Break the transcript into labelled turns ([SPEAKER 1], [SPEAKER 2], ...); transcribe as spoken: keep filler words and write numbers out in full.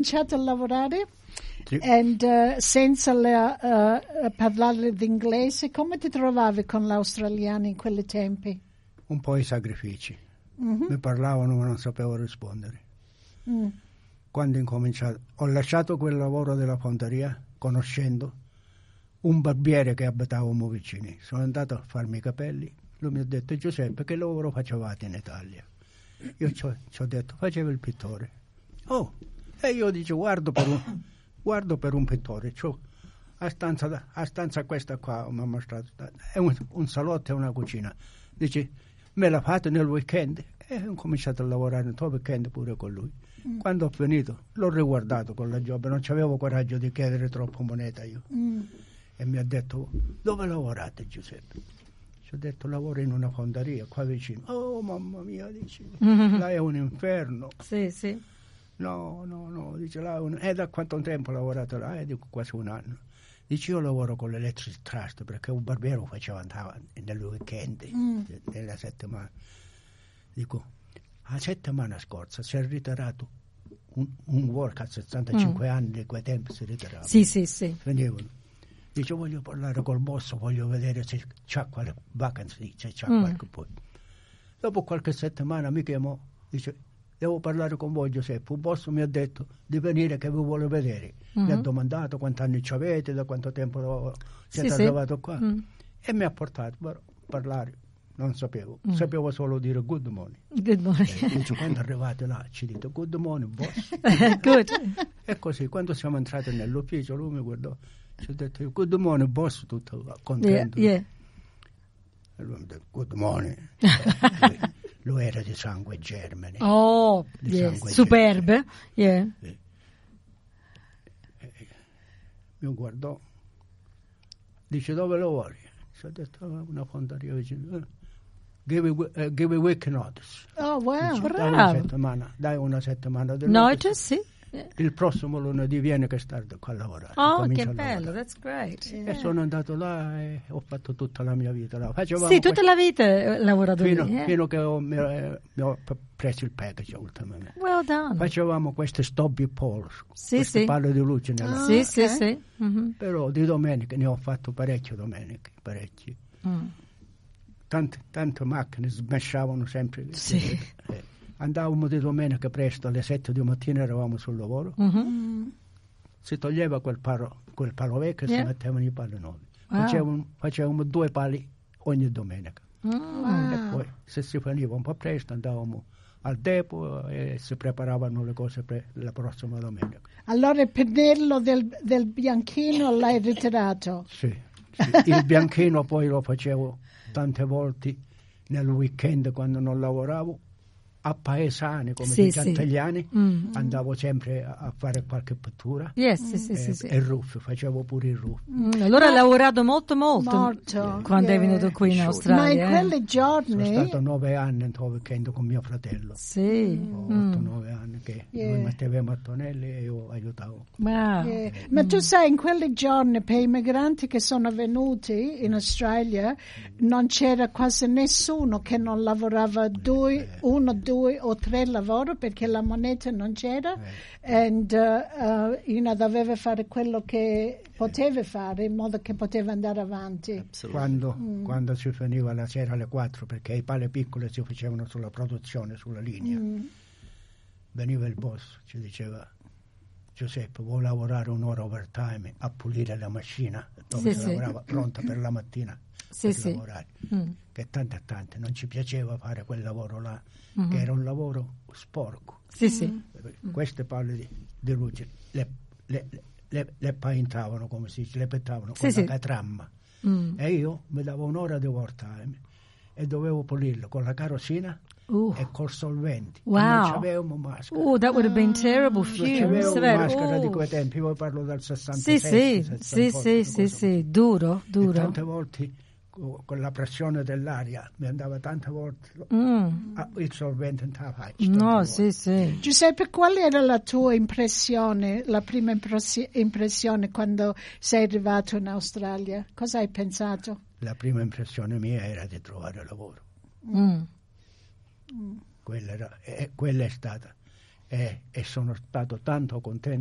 [SPEAKER 1] Iniziato a lavorare
[SPEAKER 2] Sì.
[SPEAKER 1] and, uh, senza la, uh, parlare l'inglese, come ti trovavi con l'australiano in quei tempi?
[SPEAKER 2] Un po' i sacrifici.
[SPEAKER 1] Mhm.
[SPEAKER 2] Mi parlavano ma non sapevo rispondere.
[SPEAKER 1] Mm.
[SPEAKER 2] Quando ho incominciato, ho lasciato quel lavoro della fonderia conoscendo un barbiere che abitavamo vicini. Sono andato a farmi i capelli. Lui mi ha detto: Giuseppe, che lavoro facevate in Italia? Io ci ho, ci ho detto: facevo il pittore. Oh, e io dico: guardo per un, guardo per un pittore. C'ho a stanza, da- a stanza questa qua, mi ha mostrato, è un, un salotto e una cucina. Dice: me la fate nel weekend? E ho cominciato a lavorare nel weekend pure con lui.
[SPEAKER 1] Mm.
[SPEAKER 2] Quando ho finito l'ho riguardato con la job, non avevo coraggio di chiedere troppo moneta io.
[SPEAKER 1] Mm.
[SPEAKER 2] E mi ha detto: dove lavorate, Giuseppe? Ci ho detto: lavoro in una fonderia qua vicino. Oh mamma mia, dice, là è un inferno.
[SPEAKER 3] Sì, sì.
[SPEAKER 2] No, no, no, dice, là è un... E da quanto tempo ho lavorato là? E dico: quasi un anno. Dice: io lavoro con l'electric trust, perché un barbiere faceva andare nel weekend
[SPEAKER 1] Mm.
[SPEAKER 2] della settimana. Dico: la settimana scorsa si è ritirato un, un work a sessantacinque
[SPEAKER 3] Mm.
[SPEAKER 2] anni, di quei tempi si ritirava.
[SPEAKER 3] Sì, sì, sì.
[SPEAKER 2] Venivano. Dice: voglio parlare col boss, voglio vedere se c'ha qualche vacanza, se c'ha
[SPEAKER 3] Mm.
[SPEAKER 2] qualche poi. Dopo qualche settimana mi chiamò, dice: devo parlare con voi, Giuseppe. Il boss mi ha detto di venire, che vi vuole vedere. Mi ha
[SPEAKER 3] Mhm.
[SPEAKER 2] domandato quanti anni ci avete, da quanto tempo siete
[SPEAKER 3] Sì, sì.
[SPEAKER 2] arrivato qua.
[SPEAKER 3] Mm.
[SPEAKER 2] E mi ha portato però, a parlare. Non sapevo,
[SPEAKER 3] Mm.
[SPEAKER 2] sapevo solo dire good morning.
[SPEAKER 3] Good morning.
[SPEAKER 2] Eh, dice: quando arrivate là ci dite good morning, boss.
[SPEAKER 3] Good.
[SPEAKER 2] E così, quando siamo entrati nell'ufficio, lui mi guardò, ci ha detto: good morning, boss, tutto
[SPEAKER 3] Yeah,
[SPEAKER 2] contento.
[SPEAKER 3] yeah.
[SPEAKER 2] E lui mi ha detto: good morning. Eh, lui, lui era di sangue germane.
[SPEAKER 3] Oh,
[SPEAKER 2] Di
[SPEAKER 3] yes.
[SPEAKER 2] sangue
[SPEAKER 3] Superb. Yeah.
[SPEAKER 2] Sì. E mi guardò, dice: dove lavori? Ci ha detto: "Ah, una fonderia vicino. Eh, Give a, wi- eh, give a week notice.
[SPEAKER 1] Oh, wow.
[SPEAKER 2] Dice, dai una
[SPEAKER 3] Bravo.
[SPEAKER 2] settimana, dai una settimana di
[SPEAKER 3] Notice,
[SPEAKER 2] notice.
[SPEAKER 3] sì. Yeah.
[SPEAKER 2] Il prossimo lunedì viene che stardo qua a lavorare.
[SPEAKER 3] Oh,
[SPEAKER 2] comincia
[SPEAKER 3] che
[SPEAKER 2] a
[SPEAKER 3] bello,
[SPEAKER 2] lavorare.
[SPEAKER 3] that's great.
[SPEAKER 2] E sono andato là e ho fatto tutta la mia vita là. Facevamo
[SPEAKER 3] Sì, tutta
[SPEAKER 2] que-
[SPEAKER 3] la vita hai lavorato
[SPEAKER 2] fino,
[SPEAKER 3] lì. eh.
[SPEAKER 2] fino che ho, mi, eh, mi ho p- preso il package ultimamente.
[SPEAKER 3] Well done.
[SPEAKER 2] Facevamo queste stobby poles,
[SPEAKER 3] Sì,
[SPEAKER 2] queste
[SPEAKER 3] sì.
[SPEAKER 2] palle di luce nella
[SPEAKER 1] Ah,
[SPEAKER 3] Sì,
[SPEAKER 1] ok.
[SPEAKER 3] sì, sì. Mhm.
[SPEAKER 2] Però di domenica ne ho fatto parecchie domeniche, parecchie.
[SPEAKER 3] Mm.
[SPEAKER 2] Tante, tante macchine smasciavano sempre.
[SPEAKER 3] Sì.
[SPEAKER 2] Eh, andavamo di domenica presto, alle sette di mattina eravamo sul lavoro.
[SPEAKER 3] Mhm.
[SPEAKER 1] Mm.
[SPEAKER 2] Si toglieva quel palo, quel palo vecchio e
[SPEAKER 3] Yeah.
[SPEAKER 2] si mettevano i pali nuovi.
[SPEAKER 3] Wow.
[SPEAKER 2] Facevamo, facevamo due pali ogni domenica.
[SPEAKER 3] Mm.
[SPEAKER 1] Wow.
[SPEAKER 2] E poi, se si finiva un po' presto, andavamo al depo e si preparavano le cose per la prossima domenica.
[SPEAKER 1] Allora il pennello del, del bianchino l'hai ritirato?
[SPEAKER 2] Sì, sì. Il bianchino poi lo facevo tante volte nel weekend quando non lavoravo, a paesani, come
[SPEAKER 3] Sì,
[SPEAKER 2] si
[SPEAKER 3] sì.
[SPEAKER 2] italiani,
[SPEAKER 3] Mm.
[SPEAKER 2] andavo sempre a a fare qualche pittura.
[SPEAKER 3] Yes, sì, sì,
[SPEAKER 2] e,
[SPEAKER 3] sì, sì.
[SPEAKER 2] e il roof, facevo pure il roof.
[SPEAKER 3] Mm, allora hai lavorato molto, molto,
[SPEAKER 1] Molto,
[SPEAKER 3] quando
[SPEAKER 1] yeah.
[SPEAKER 3] è venuto qui in
[SPEAKER 2] Sure.
[SPEAKER 3] Australia.
[SPEAKER 1] Ma in
[SPEAKER 3] eh.
[SPEAKER 1] quei
[SPEAKER 2] Sono
[SPEAKER 1] giorni...
[SPEAKER 2] stato nove anni in weekend con mio fratello.
[SPEAKER 3] Sì.
[SPEAKER 2] otto
[SPEAKER 3] Mm.
[SPEAKER 2] nove anni che
[SPEAKER 1] Yeah.
[SPEAKER 2] noi mettevamo a tonelli e io aiutavo.
[SPEAKER 3] Wow.
[SPEAKER 1] Eh, ma tu sai, in quei giorni per i migranti che sono venuti in Australia non c'era quasi nessuno che non lavorava due, uno, due o tre lavori perché la moneta non c'era e uh, uh, you know, doveva fare quello che poteva fare in modo che poteva andare avanti.
[SPEAKER 4] Absolutely.
[SPEAKER 2] Quando, quando si finiva la sera alle quattro, perché i pale piccoli si facevano sulla produzione, sulla linea,
[SPEAKER 1] Mm.
[SPEAKER 2] veniva il boss, ci diceva: Giuseppe, vuoi lavorare un'ora overtime a pulire la macchina dove
[SPEAKER 3] Sì,
[SPEAKER 2] si
[SPEAKER 3] sì.
[SPEAKER 2] lavorava, pronta per la mattina
[SPEAKER 3] Sì,
[SPEAKER 2] per
[SPEAKER 3] sì.
[SPEAKER 2] lavorare?
[SPEAKER 3] Mm.
[SPEAKER 2] Che tante e tante non ci piaceva fare quel lavoro là,
[SPEAKER 3] Mhm.
[SPEAKER 2] che era un lavoro sporco.
[SPEAKER 3] Sì, sì.
[SPEAKER 2] Queste palle di, di luce le, le, le, le paintavano, come si dice, le pettavano
[SPEAKER 3] Sì,
[SPEAKER 2] con
[SPEAKER 3] sì.
[SPEAKER 2] la catramma.
[SPEAKER 3] Mm.
[SPEAKER 2] E io mi davo un'ora di overtime e dovevo pulirlo con la carrozzina
[SPEAKER 3] Uh.
[SPEAKER 2] e col solvente. E
[SPEAKER 3] Wow.
[SPEAKER 2] non c'avevamo maschera.
[SPEAKER 3] Oh, that would have been terrible
[SPEAKER 2] Non
[SPEAKER 3] fumes.
[SPEAKER 2] c'avevo
[SPEAKER 3] severo.
[SPEAKER 2] maschera di
[SPEAKER 3] Oh.
[SPEAKER 2] quei tempi, io parlo del
[SPEAKER 3] Sì,
[SPEAKER 2] sessantasei,
[SPEAKER 3] sì, sì,
[SPEAKER 2] sessantotto,
[SPEAKER 3] sì, sì,
[SPEAKER 2] cosa
[SPEAKER 3] sì, duro,
[SPEAKER 2] E
[SPEAKER 3] duro.
[SPEAKER 2] tante volte co- con la pressione dell'aria mi andava tante volte
[SPEAKER 3] Mm.
[SPEAKER 2] ah, il solvente in faccia. tante
[SPEAKER 3] No,
[SPEAKER 2] volte.
[SPEAKER 3] sì, sì.
[SPEAKER 1] Giuseppe, qual era la tua impressione, la prima impressi- impressione quando sei arrivato in Australia? Cosa hai pensato?
[SPEAKER 2] La prima impressione mia era di trovare lavoro.
[SPEAKER 3] Mm.
[SPEAKER 2] Quella, era, e quella è stata. e, e sono stato tanto contento